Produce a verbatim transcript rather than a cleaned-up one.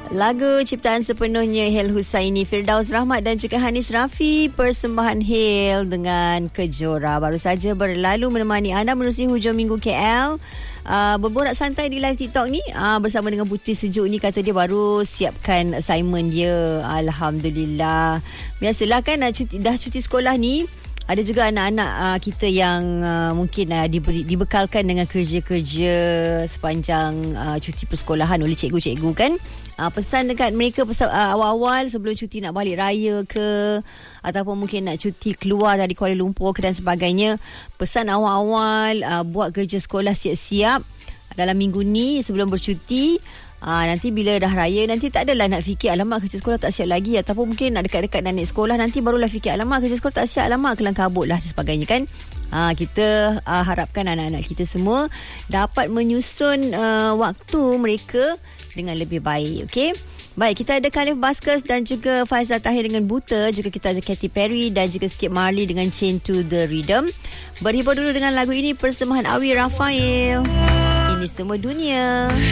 Lagu ciptaan sepenuhnya Hel Husaini, Firdaus Rahmat dan juga Hanis Rafi. Persembahan Hel dengan Kejora baru saja berlalu menemani anda menerusi hujung minggu K L. Uh, berborak santai di live TikTok ni uh, bersama dengan Putri Sejuk ni. Kata dia baru siapkan assignment dia. Alhamdulillah. Biasalah kan dah cuti, dah cuti sekolah ni. Ada juga anak-anak uh, kita yang uh, mungkin uh, diberi, dibekalkan dengan kerja-kerja sepanjang uh, cuti persekolahan oleh cikgu-cikgu kan. Uh, pesan dekat mereka pesan, uh, awal-awal sebelum cuti nak balik raya ke, ataupun mungkin nak cuti keluar dari Kuala Lumpur ke dan sebagainya. Pesan awal-awal uh, buat kerja sekolah siap-siap dalam minggu ni sebelum bercuti. Uh, nanti bila dah raya, nanti tak adalah nak fikir alamak kerja sekolah tak siap lagi, ataupun mungkin nak dekat-dekat nak naik sekolah, nanti barulah fikir alamak kerja sekolah tak siap, alamak kelang kabut lah dan sebagainya kan. Uh, kita uh, harapkan anak-anak kita semua dapat menyusun uh, waktu mereka dengan lebih baik. Okay, baik, kita ada Khalif Baskers dan juga Faizal Tahir dengan Buta. Juga kita ada Katy Perry dan juga Skip Marley dengan Chain to the Rhythm. Berhibur dulu dengan lagu ini, persembahan Awi Rafael. Ini Semua Dunia.